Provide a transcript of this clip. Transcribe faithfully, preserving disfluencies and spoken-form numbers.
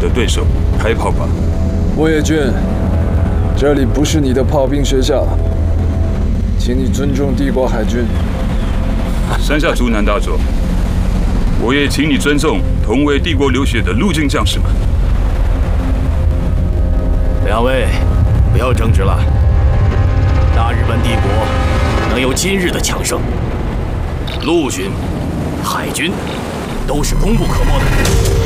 的对手，开炮吧。 沃野君，这里不是你的炮兵学校，请你尊重帝国海军。 山下竹南大佐，我也请你尊重同为帝国流血的陆军将士们。 两位，不要争执了。大日本帝国能有今日的强盛，陆军、海军都是功不可没的。